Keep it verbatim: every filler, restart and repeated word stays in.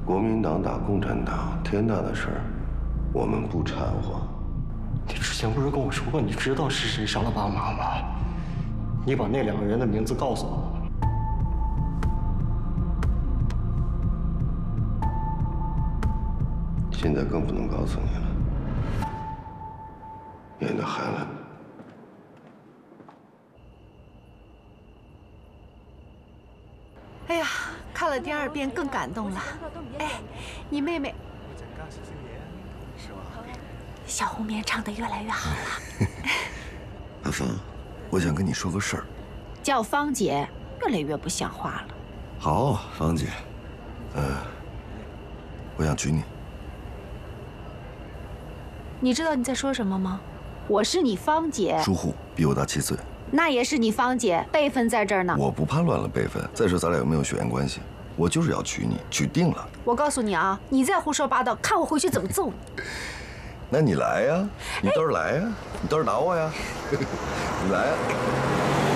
国民党打共产党，天大的事儿，我们不掺和。 你之前不是跟我说过，你知道是谁杀了爸妈吗？你把那两个人的名字告诉我。 现在更不能告诉你了，免得害了你。 哎呀，看了第二遍更感动了。哎，你妹妹小红棉唱得越来越好了。 阿芳，我想跟你说个事儿。 叫芳姐越来越不像话了。 好，芳姐，呃，我想娶你。 你知道你在说什么吗？我是你芳姐。 疏忽，比我大七岁。 那也是你芳姐，辈分在这儿呢。 我不怕乱了辈分。再说咱俩有没有血缘关系，我就是要娶你，娶定了。 我告诉你啊，你再胡说八道，看我回去怎么揍你。 那你来呀，你倒是来呀，你倒是打我呀，你来呀。